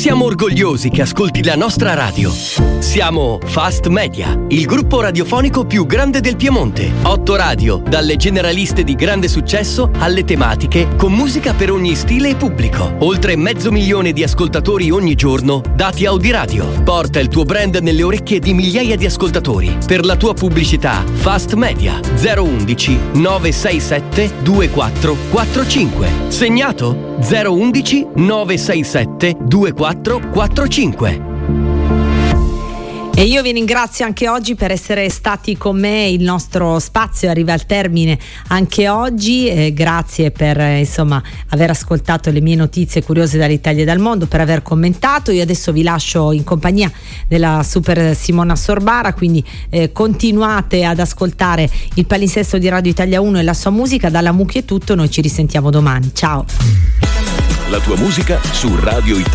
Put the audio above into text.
Siamo orgogliosi che ascolti la nostra radio. Siamo Fast Media, il gruppo radiofonico più grande del Piemonte. 8 radio, dalle generaliste di grande successo alle tematiche, con musica per ogni stile e pubblico. Oltre 500.000 di ascoltatori ogni giorno, dati Audiradio. Porta il tuo brand nelle orecchie di migliaia di ascoltatori. Per la tua pubblicità, Fast Media 011 967 2445. Segnato? 011 967 2445. E io vi ringrazio anche oggi per essere stati con me. Il nostro spazio arriva al termine anche oggi. Grazie per aver ascoltato le mie notizie curiose dall'Italia e dal mondo, per aver commentato. Io adesso vi lascio in compagnia della super Simona Sorbara, quindi continuate ad ascoltare il palinsesto di Radio Italia 1 e la sua musica. Dalla Mucchi è tutto, noi ci risentiamo domani. Ciao. La tua musica su Radio Italia.